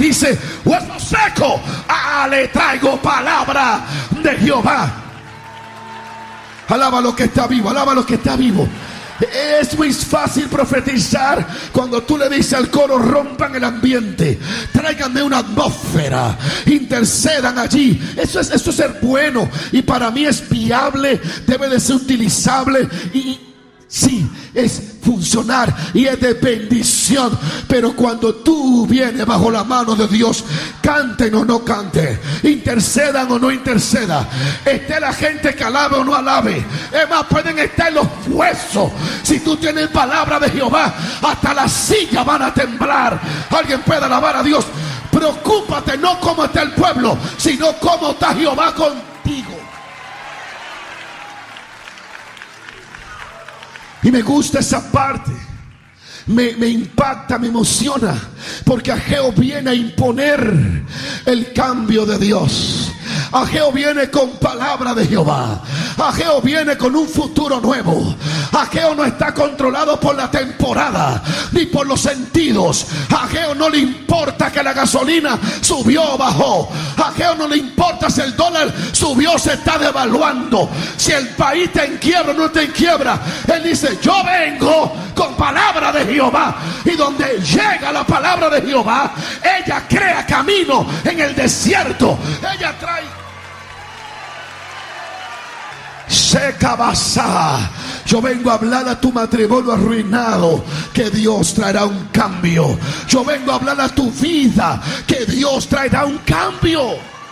dice: hueso seco, le traigo palabra de Jehová. Alaba lo que está vivo, alaba lo que está vivo. Es muy fácil profetizar cuando tú le dices al coro: rompan el ambiente, tráiganme una atmósfera, intercedan allí. Eso es ser bueno, y para mí es viable, debe de ser utilizable, y sí, es funcionar y es de bendición. Pero cuando tú vienes bajo la mano de Dios, canten o no canten, intercedan o no interceda, esté la gente que alabe o no alabe, es más, pueden estar en los huesos. Si tú tienes palabra de Jehová, hasta las sillas van a temblar. Alguien puede alabar a Dios. Preocúpate no cómo está el pueblo, sino cómo está Jehová contigo. Y me gusta esa parte, me impacta, me emociona, porque Ageo viene a imponer el cambio de Dios. Ageo viene con palabra de Jehová. Ageo viene con un futuro nuevo. Ageo no está controlado por la temporada ni por los sentidos. Ageo no le importa que la gasolina subió o bajó. Ageo no le importa si el dólar subió o se está devaluando, si el país está en quiebra o no está en quiebra. Él dice: yo vengo con palabra de Jehová. Y donde llega la palabra de Jehová, ella crea camino en el desierto. Ella trae seca basá. Yo vengo a hablar a tu matrimonio arruinado, que Dios traerá un cambio. Yo vengo a hablar a tu vida, que Dios traerá un cambio.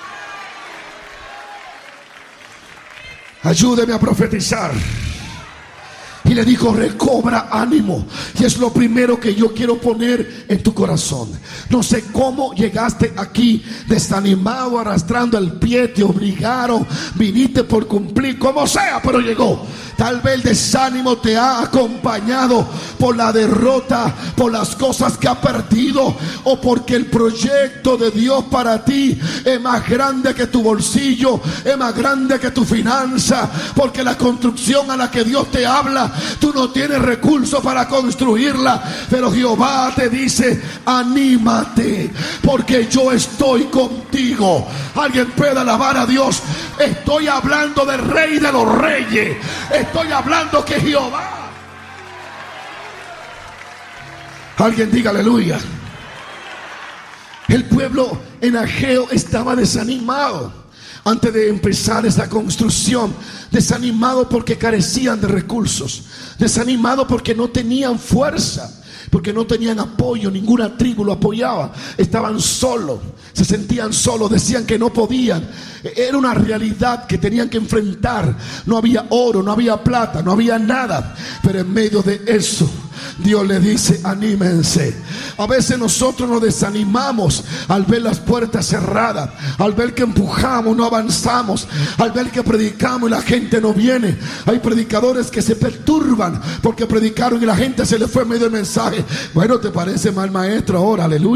Ayúdeme a profetizar. Y le dijo: recobra ánimo. Y es lo primero que yo quiero poner en tu corazón. No sé cómo llegaste aquí desanimado, arrastrando el pie, te obligaron, viniste por cumplir, como sea, pero llegó. Tal vez el desánimo te ha acompañado por la derrota, por las cosas que ha perdido, o porque el proyecto de Dios para ti es más grande que tu bolsillo, es más grande que tu finanza, porque la construcción a la que Dios te habla, tú no tienes recursos para construirla. Pero Jehová te dice: anímate, porque yo estoy contigo. Alguien puede alabar a Dios. Estoy hablando del Rey de los Reyes. Estoy hablando que Jehová. Alguien diga aleluya. El pueblo en Ageo estaba desanimado antes de empezar esa construcción. Desanimado porque carecían de recursos. Desanimado porque no tenían fuerza, porque no tenían apoyo, ninguna tribu lo apoyaba. Estaban solos, se sentían solos, decían que no podían. Era una realidad que tenían que enfrentar. No había oro, no había plata, no había nada. Pero en medio de eso, Dios le dice: anímense. A veces nosotros nos desanimamos al ver las puertas cerradas, al ver que empujamos, no avanzamos, al ver que predicamos y la gente no viene. Hay predicadores que se perturban porque predicaron y la gente se les fue medio el mensaje. Bueno, ¿te parece mal, maestro? Ahora, aleluya.